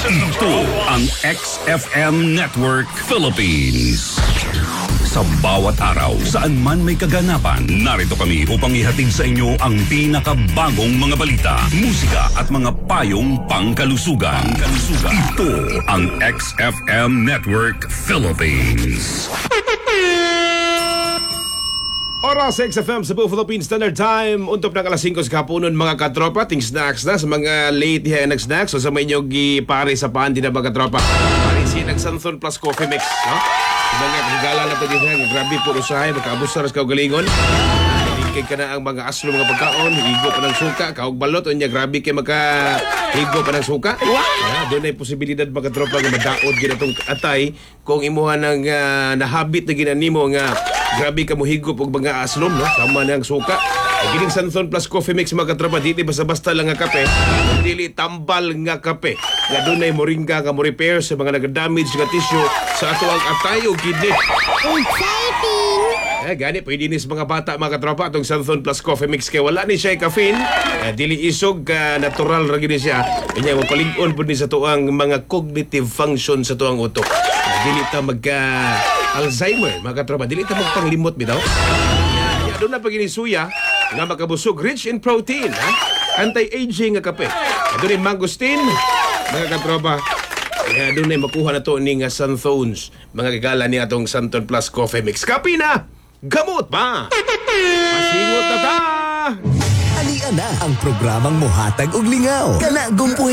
Ito ang XFM Network Philippines. Sa bawat araw, saan man may kaganapan, narito kami upang ihatid sa inyo ang pinakabagong mga balita, musika at mga payong pangkalusugan. Ito ang XFM Network Philippines. Oras sa XFM sa Buong Philippine Standard Time. Untop ng alas 5 sa kapunon mga katropa. Ting snacks na sa mga late here na snacks. So sa may inyo gipare sa paan din na mga katropa. Pare si Nagsanthon plus coffee mix. No? Mga higala na ito din. Grabe po usahay. Magkaabusar sa kaugalingon. Higig ka na ang mga aslo mga pagkaon. Higo pa ng suka. Kaog balot. O niya grabe kayo higo pa ng suka. Doon ay posibilidad mga katropa nga madaot ginatong atay kung imuha ng nahabit na ginanimo nga grabe ka mo higop og mga aslom, no? Sama ng suka. Gining Santhon plus coffee mix mga katropa, dili basta-basta lang nga kape, dili tambal nga kape. Nga dunay moringa nga mo repair sa mga nag-damage nga tissue sa ato ang atay o kidney. Exciting! Gani, pwede ni sa mga bata mga katropa itong Santhon plus coffee mix kay wala ni siya caffeine, dili isog, natural ra gini siya. Kanya mapalig-on po ni sa tuang mga cognitive function sa tuang utok. Dili ta Alzheimer, mga katropa. Dili ta magpanglimot bitaw. Doon na paginisuya nga makabusog, rich in protein, ha? Anti-aging nga kape. Doon ay mangosteen, mga katropa. Doon ay makuha na to ni nga Santhones, mga kagala ni atong Santhon Plus Coffee Mix. Kapi na! Gamot pa! Masingot na ta! Ali na ang programang mohatag og lingaw. Kana gumpuhi